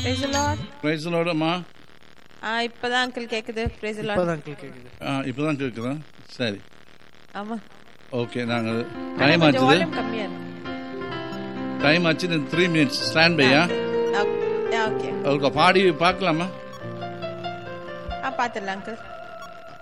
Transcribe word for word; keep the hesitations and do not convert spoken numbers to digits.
Praise the Lord. Praise the Lord அம்மா. ஆ இப்பதான் uncle கேக்குது. Praise the Lord. இப்பதான் அங்கிள் கேக்குது. ஆ இப்பதான் கேக்குதா? சரி. ஆமா. ஓகே நாங்க டைம் ஆச்சு. வால்யூம் கம்மியா இருக்கு. டைம் ஆச்சு. in three minutes stand Bhaiya. Okay. Okay. பாடி பார்க்கலாமா? ஆ பாத்துறலாம் அங்கிள்.